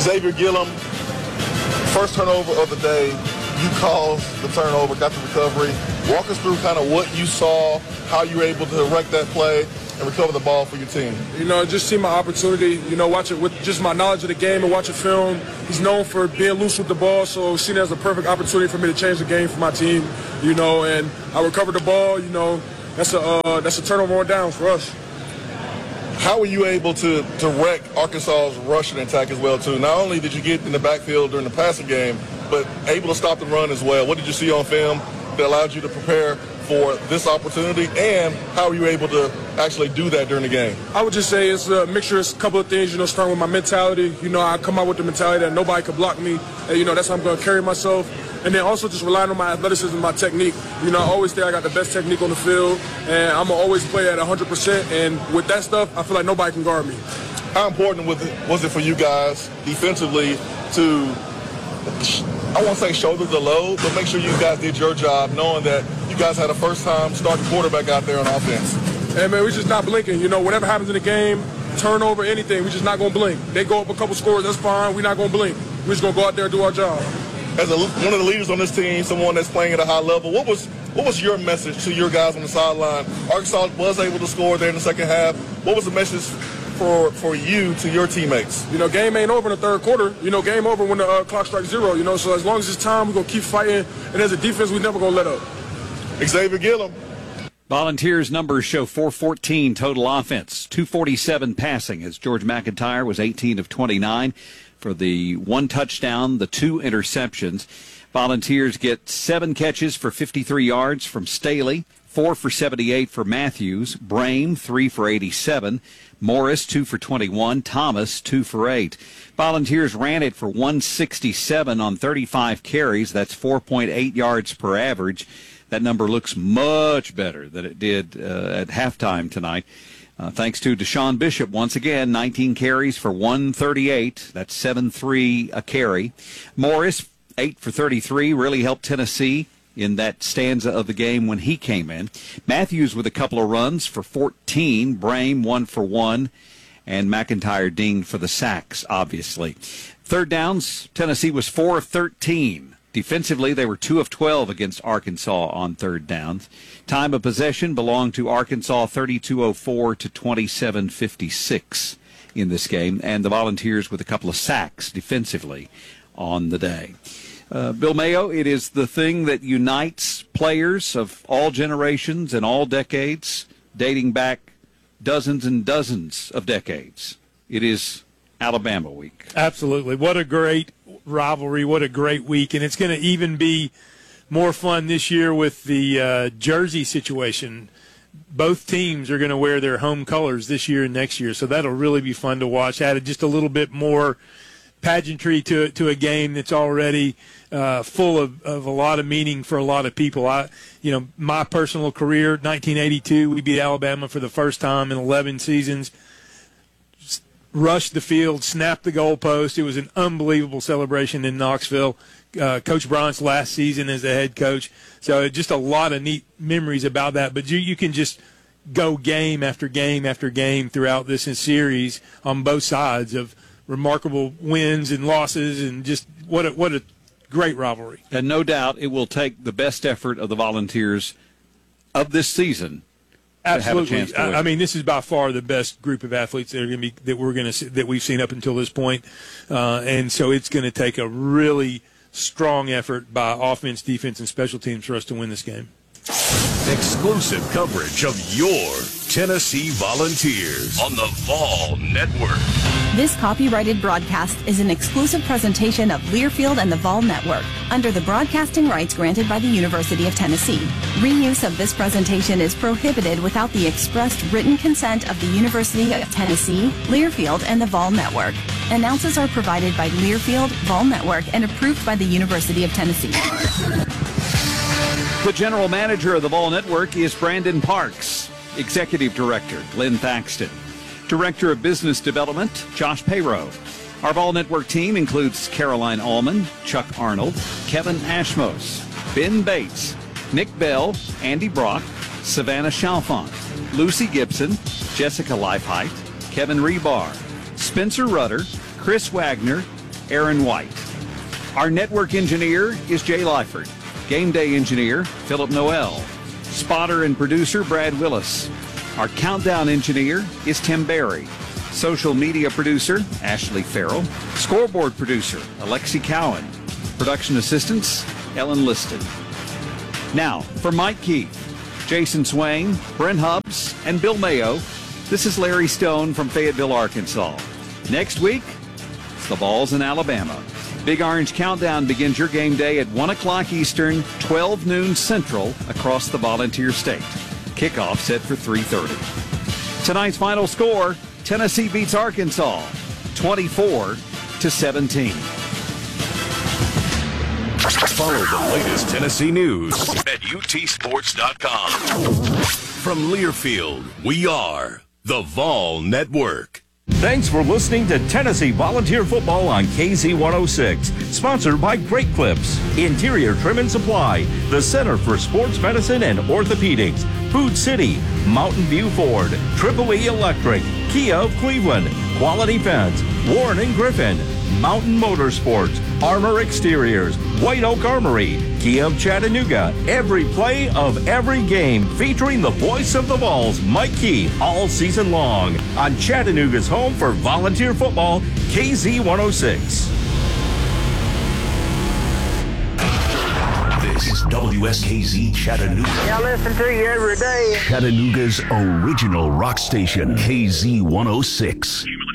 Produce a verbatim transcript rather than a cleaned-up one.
Xavier Gillum, first turnover of the day. You caused the turnover, got the recovery. Walk us through kind of what you saw, how you were able to direct that play and recover the ball for your team. You know, just see my opportunity, you know, watch it with just my knowledge of the game and watching film. He's known for being loose with the ball, so seen it as a perfect opportunity for me to change the game for my team, you know, and I recovered the ball, you know, that's a, uh, that's a turnover on down for us. How were you able to direct Arkansas's rushing attack as well, too? Not only did you get in the backfield during the passing game, but able to stop the run as well. What did you see on film that allowed you to prepare for this opportunity, and how were you able to actually do that during the game? I would just say it's a mixture of a couple of things, you know, starting with my mentality. You know, I come out with the mentality that nobody could block me, and, you know, that's how I'm going to carry myself. And then also just relying on my athleticism and my technique. You know, I always think I got the best technique on the field, and I'm going to always play at one hundred percent. And with that stuff, I feel like nobody can guard me. How important was it, was it for you guys defensively to, I won't say shoulder the load, but make sure you guys did your job knowing that you guys had a first-time starting quarterback out there on offense? Hey, man, we're just not blinking. You know, whatever happens in the game, turnover, anything, we're just not going to blink. They go up a couple scores, that's fine. We're not going to blink. We're just going to go out there and do our job. As a, one of the leaders on this team, someone that's playing at a high level, what was what was your message to your guys on the sideline? Arkansas was able to score there in the second half. What was the message for for you to your teammates? You know, game ain't over in the third quarter. You know, game over when the uh, clock strikes zero. You know, so as long as it's time, we're going to keep fighting. And as a defense, we're never going to let up. Xavier Gillum. Volunteers' numbers show four fourteen total offense, two forty-seven passing, as George McIntyre was eighteen of twenty-nine for the one touchdown, the two interceptions. Volunteers get seven catches for fifty-three yards from Staley, four for seventy-eight for Matthews, Brame, three for eighty-seven, Morris, two for twenty-one, Thomas, two for eight. Volunteers ran it for one sixty-seven on thirty-five carries. That's four point eight yards per average. That number looks much better than it did uh, at halftime tonight. Uh, thanks to Deshaun Bishop, once again, nineteen carries for one thirty-eight. That's seven three a carry. Morris, eight for thirty-three, really helped Tennessee in that stanza of the game when he came in. Matthews with a couple of runs for fourteen. Brame, one for one. And McIntyre dinged for the sacks, obviously. Third downs, Tennessee was four of thirteen. Defensively, they were two of twelve against Arkansas on third downs. Time of possession belonged to Arkansas, thirty-two oh four to twenty-seven fifty-six in this game, and the Volunteers with a couple of sacks defensively on the day. Uh, Bill Mayo, it is the thing that unites players of all generations and all decades, dating back dozens and dozens of decades. It is Alabama week. Absolutely. What a great rivalry. What a great week. And it's going to even be more fun this year with the uh, jersey situation. Both teams are going to wear their home colors this year and next year, so that'll really be fun to watch. Added just a little bit more pageantry to to a game that's already uh, full of, of a lot of meaning for a lot of people. I, you know, my personal career, nineteen eighty-two, we beat Alabama for the first time in eleven seasons. Rushed the field, snapped the goalpost. It was an unbelievable celebration in Knoxville. Uh, Coach Bryant's last season as the head coach. So just a lot of neat memories about that. But you, you can just go game after game after game throughout this series on both sides of remarkable wins and losses, and just what a, what a great rivalry. And no doubt it will take the best effort of the Volunteers of this season. Absolutely. I, I mean, this is by far the best group of athletes that are going to be that we're going to that we've seen up until this point, uh, and so it's going to take a really strong effort by offense, defense, and special teams for us to win this game. Exclusive coverage of your Tennessee Volunteers on the Vol Network. This copyrighted broadcast is an exclusive presentation of Learfield and the Vol Network under the broadcasting rights granted by the University of Tennessee. Reuse of this presentation is prohibited without the expressed written consent of the University of Tennessee, Learfield, and the Vol Network. Announces are provided by Learfield, Vol Network, and approved by the University of Tennessee. The general manager of the Vol Network is Brandon Parks. Executive Director, Lynn Thaxton. Director of Business Development, Josh Payrow. Our Vol Network team includes Caroline Allman, Chuck Arnold, Kevin Ashmos, Ben Bates, Nick Bell, Andy Brock, Savannah Chalfant, Lucy Gibson, Jessica Leifheit, Kevin Rebar, Spencer Rudder, Chris Wagner, Aaron White. Our network engineer is Jay Lyford. Game day engineer, Philip Noel. Spotter and producer, Brad Willis. Our countdown engineer is Tim Barry. Social media producer, Ashley Farrell. Scoreboard producer, Alexi Cowan. Production assistants, Ellen Liston. Now, for Mike Keith, Jason Swain, Brent Hubbs, and Bill Mayo, this is Larry Stone from Fayetteville, Arkansas. Next week, it's the Vols in Alabama. Big Orange Countdown begins your game day at one o'clock Eastern, twelve noon Central across the Volunteer State. Kickoff set for three thirty. Tonight's final score, Tennessee beats Arkansas, twenty-four to seventeen. Follow the latest Tennessee news at U T sports dot com. From Learfield, we are the Vol Network. Thanks for listening to Tennessee Volunteer Football on K Z one oh six, sponsored by Great Clips, Interior Trim and Supply, the Center for Sports Medicine and Orthopedics, Food City, Mountain View Ford, Triple E Electric, Kia of Cleveland, Quality Fence, Warren and Griffin, Mountain Motorsports, Armor Exteriors, White Oak Armory, Kia of Chattanooga. Every play of every game featuring the voice of the Vols, Mike Key, all season long on Chattanooga's home for volunteer football, K Z one oh six. This is W S K Z Chattanooga. I listen to you every day. Chattanooga's original rock station, K Z one oh six.